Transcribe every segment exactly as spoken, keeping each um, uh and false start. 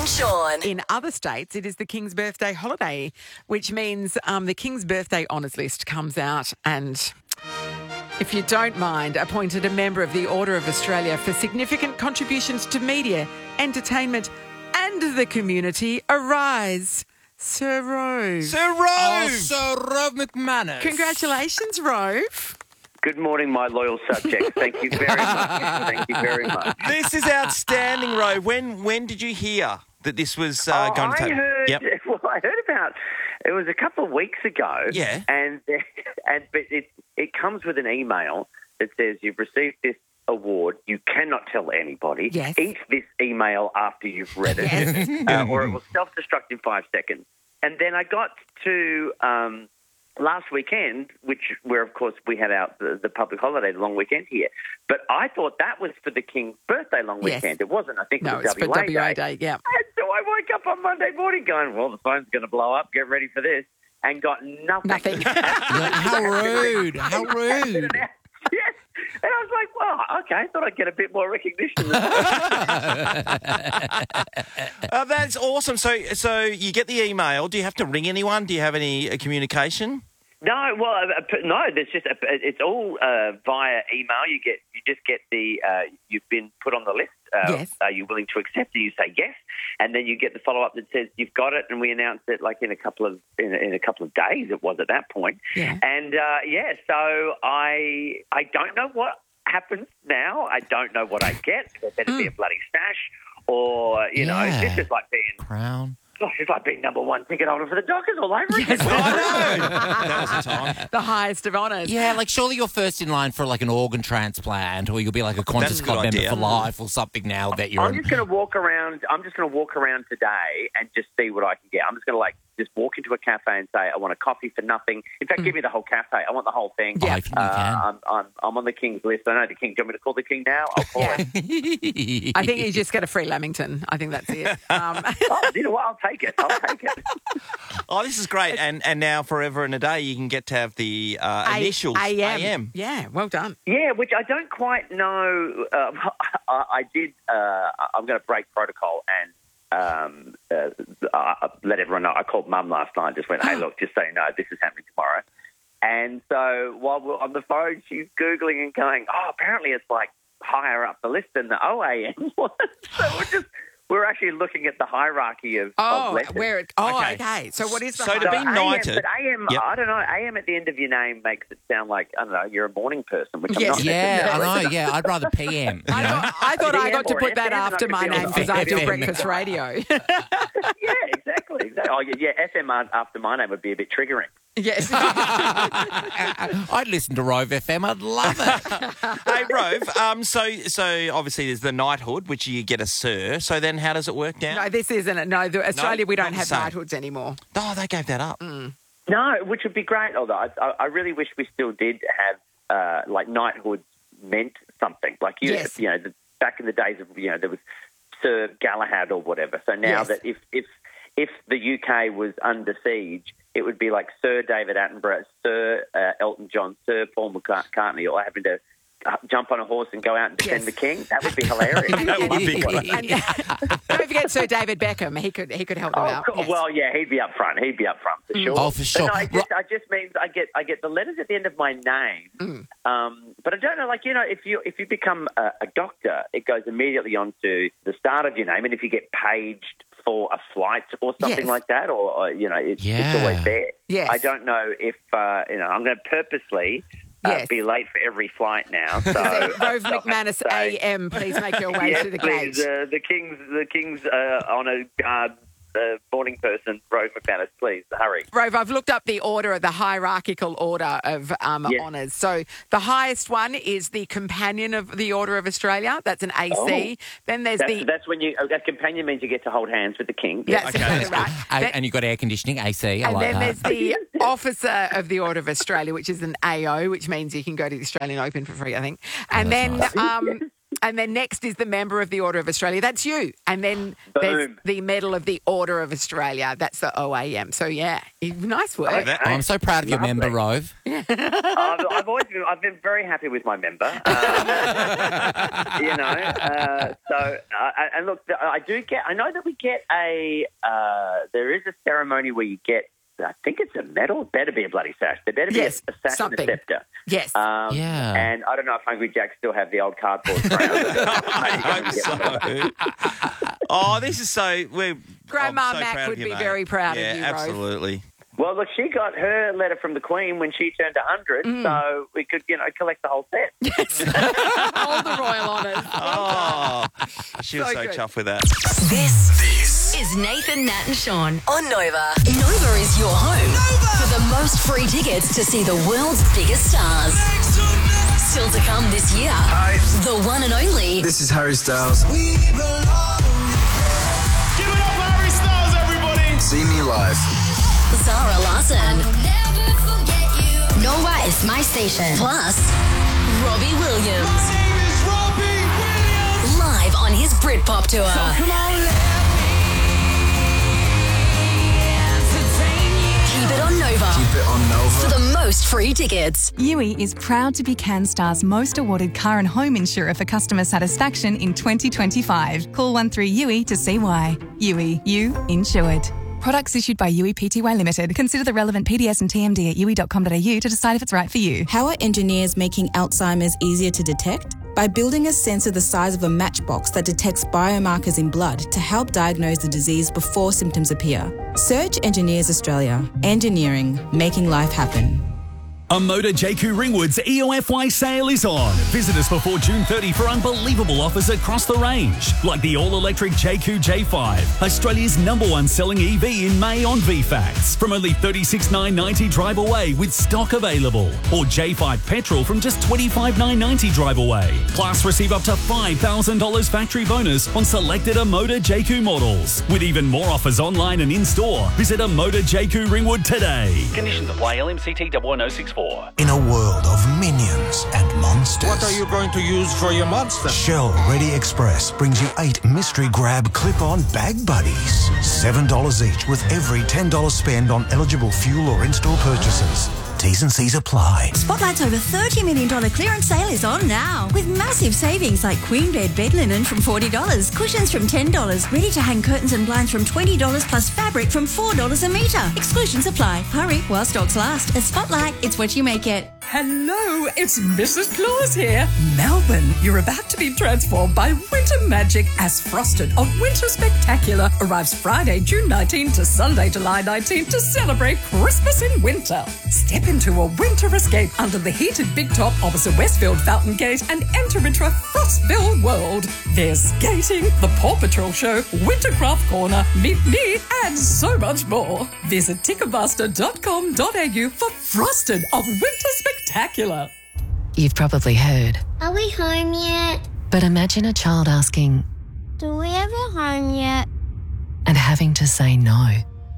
Sean. In other states, it is the King's birthday holiday, which means um, the King's birthday honours list comes out and, if you don't mind, appointed a member of the Order of Australia for significant contributions to media, entertainment and the community. Arise, Sir Rove. Sir Rove! Oh, Sir Rove McManus. Congratulations, Rove. Good morning, my loyal subjects. Thank you very much. Thank you very much. This is outstanding, Rove. When when did you hear that this was uh, Oh, going to I take... heard. Yep. Well, I heard about. It was a couple of weeks ago. Yeah. And and but it it comes with an email that says you've received this award. You cannot tell anybody. Yes. Eat this email after you've read it, Yes. uh, or it will self-destruct in five seconds. And then I got to. Um, Last weekend, which where of course we had our the, the public holiday, the long weekend here, but I thought that was for the King's birthday long Yes. weekend. It wasn't. I think No, it was it's for W A W A Day. Day, yeah. And so I woke up on Monday morning going, well, the phone's going to blow up. Get ready for this, and got nothing. Nothing. How rude. How rude. Yes. And I was like, well, okay, I thought I'd get a bit more recognition. Uh, that's awesome. So so you get the email. Do you have to ring anyone? Do you have any uh, communication? No, well, uh, p- no. There's just a, it's all uh, via email. You get, you just get the. Uh, you've been put on the list. Uh, Yes. Are you willing to accept? And you say yes, and then you get the follow up that says you've got it, and we announce it like in a couple of in, in a couple of days. It was at that point. Yeah. And uh, yeah, so I I don't know what happens now. I don't know what I get. There better be a bloody stash, or you know, Yeah. it's just like being. Crown. Gosh, it's like being number one ticket holder for the Dockers all over again. I know. That was the time. The highest of honours. Yeah, like surely you're first in line for like an organ transplant, or you'll be like a Qantas That's a good Club member idea. for life or something now that you're I'm in. just going to walk around. I'm just going to walk around today and just see what I can get. I'm just going to like just walk into a cafe and say, I want a coffee for nothing. In fact, give me the whole cafe. I want the whole thing. Yeah. I think you Uh, can. I'm, I'm I'm on the King's list. I know the King. Do you want me to call the King now? I'll call Yeah. him. I think you just get a free Lamington. I think that's it. Um, Oh, you know what? I'll take it. I'll take it. Oh, this is great. And and now forever and a day you can get to have the uh, initials A M. A M. Yeah, well done. Yeah, which I don't quite know. Uh, I, I did. Uh, I'm going to break protocol and um, uh, uh, let everyone know. I called Mum last night. Just went, hey, look, just so you know, this is happening tomorrow. And so while we're on the phone, she's googling and going, oh, apparently it's like higher up the list than the O A M was. So we're just. We're actually looking at the hierarchy of, Oh, of letters. where it, oh, okay. Okay. So what is the So to So be hierarchy? A M, knighted- but A M, Yep. I don't know. A M at the end of your name makes it sound like I don't know. You're a morning person, which I'm Yes. not. Yeah, I necessarily. know. Yeah, I'd rather P M. You I know? thought, I, thought I P M got to or put that F M, after I my could be name on because I do F M. breakfast radio. Yeah, exactly. exactly. Oh, yeah, yeah, F M after my name would be a bit triggering. Yes. I'd listen to Rove F M. I'd love it. Hey, Rove, um, so so obviously there's the knighthood, which you get a sir. So then how does it work down? No, this isn't it. No, the, Australia, we not don't the have same. knighthoods anymore. Oh, they gave that up. No, which would be great. Although I, I I really wish we still did have uh, like knighthood meant something. Like you, Yes. you know, the, back in the days of you know there was Sir Galahad or whatever. So now Yes. that if if if the U K was under siege, it would be like Sir David Attenborough, Sir uh, Elton John, Sir Paul McCartney, all having to uh, jump on a horse and go out and defend Yes. the king. That would be hilarious. That would be good. And don't forget Sir David Beckham. He could he could help them Oh, out. cool. Yes. Well, yeah, he'd be up front. He'd be up front for sure. Oh, for sure. But no, it just, I just means I get I get the letters at the end of my name. Um, but I don't know, like you know, if you if you become a, a doctor, it goes immediately onto the start of your name, and if you get paged for a flight or something Yes. like that, or, or you know, it, Yeah. it's always there. Yes. I don't know if uh, you know. I'm going to purposely. Uh, Yes. be late for every flight now. So Rove I'll have to McManus say- A M, please make your way Yes, to the please. gate. Uh, the king's the king's uh, on a guard uh, morning person, Rove McManus. Please hurry. Rove, I've looked up the order, the hierarchical order of um, Yes. honours. So the highest one is the Companion of the Order of Australia. That's an A C. Oh. Then there's That's, the... that's when you a companion means you get to hold hands with the king. Yes. That's Okay, exactly that's right. And, Then- and you've got air conditioning, A C. I and like then that. there's the Officer of the Order of Australia, which is an A O, which means you can go to the Australian Open for free, I think. And Oh, then that's um, And then next is the Member of the Order of Australia. That's you. And then there's Boom. the Medal of the Order of Australia. That's the O A M. So, yeah, nice work. That- Oh, I'm so proud of your Lovely. member, Rove. I've, I've always been, I've been very happy with my member. Um, you know, uh, so uh, and look, I do get. I know that we get a. Uh, there is a ceremony where you get. I think it's a medal. It better be a bloody sash. There better be Yes, a, a sash something. and a scepter. Yes. Um, Yeah. And I don't know if Hungry Jack still have the old cardboard crown. I hope so. Oh, this is so. We're Grandma I'm so Mac proud would of you, be mate. very proud of yeah, you, Rove. absolutely. Well, look, she got her letter from the Queen when she turned one hundred, Mm. so we could, you know, collect the whole set. All the royal honours. Oh, she was So so, good. chuffed with that. This, this is Nathan, Nat and Sean on Nova. Nova is your home for the most free tickets to see the world's biggest stars. Still to come this year, the one and only This is Harry Styles. Give it up, Harry Styles, everybody! See me live. Zara Larsson. Nova is my station. Plus, Robbie Williams. name is Robbie Williams! Live on his Britpop tour. Come on, Keep it on Nova Keep it on for Nova. the most free tickets. Yui is proud to be CanStar's most awarded car and home insurer for customer satisfaction in twenty twenty-five. Call one three U I to see why. Yui, you insured. Products issued by Yui Pty Limited. Consider the relevant P D S and T M D at yui dot com dot a u to decide if it's right for you. How are engineers making Alzheimer's easier to detect? By building a sensor the size of a matchbox that detects biomarkers in blood to help diagnose the disease before symptoms appear. Search Engineers Australia. Engineering, making life happen. A Motor J Q Ringwood's E O F Y sale is on. Visit us before June thirtieth for unbelievable offers across the range, like the all-electric J Q J five, Australia's number one selling E V in May on V FACTS, from only thirty-six thousand nine hundred ninety drive away with stock available, or J five petrol from just twenty-five thousand nine hundred ninety drive away. Plus, receive up to five thousand dollars factory bonus on selected A Motor J Q models. With even more offers online and in-store, visit A Motor J Q Ringwood today. Conditions apply. L M C T one oh six four. In a world of minions and monsters, What are you going to use for your monster? Shell Ready Express brings you eight mystery grab clip-on bag buddies. seven dollars each with every ten dollars spend on eligible fuel or in-store purchases. T's and C's apply. Spotlight's over thirty million dollars clearance sale is on now, with massive savings like queen bed bed linen from forty dollars, cushions from ten dollars, ready-to-hang curtains and blinds from twenty dollars, plus fabric from four dollars a metre. Exclusions apply. Hurry while stocks last. At Spotlight, it's what you make it. Hello, it's Missus Claus here. Melbourne, you're about to be transformed by winter magic as Frosted, a winter spectacular, arrives Friday, June nineteenth to Sunday, July nineteenth to celebrate Christmas in winter. Step into a winter escape under the heated big top opposite Westfield Fountain Gate and enter into a Frostville world. There's skating, the Paw Patrol show, Wintercraft Corner, Meet Me, and so much more. Visit ticketmaster dot com dot a u for Frosted, a winter spectacular. You've probably heard, Are we home yet? but imagine a child asking Do we have a home yet? and having to say no.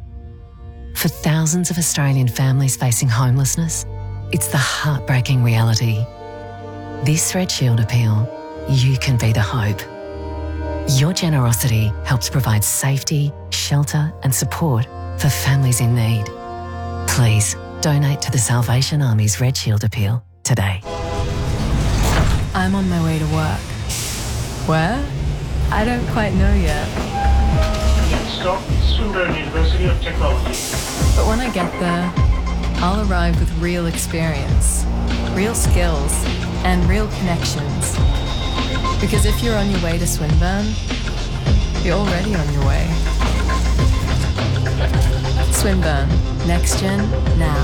For thousands of Australian families facing homelessness, it's the heartbreaking reality. This Red Shield appeal, you can be the hope. Your generosity helps provide safety, shelter and support for families in need. Please donate to the Salvation Army's Red Shield appeal today. I'm on my way to work. Where? I don't quite know yet. Stop, Swinburne University of Technology. But when I get there, I'll arrive with real experience, real skills, and real connections. Because if you're on your way to Swinburne, you're already on your way. Swinburne, next gen, now.